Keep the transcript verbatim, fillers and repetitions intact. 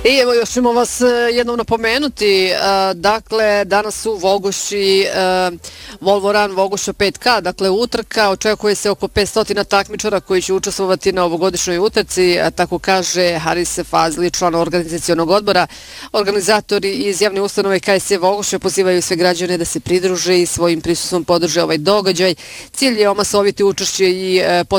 I evo još ćemo vas jednom napomenuti, dakle danas u Volgoši Volvo Run Volgoša pet K, dakle utrka, očekuje se oko petsto takmičara koji će učestvovati na ovogodišnjoj utrci, tako kaže Haris Fazli, član organizacionog odbora. Organizatori iz javne ustanove K S E Volgoše pozivaju sve građane da se pridruže i svojim prisustvom podrže ovaj događaj. Cilj je omasoviti učešće i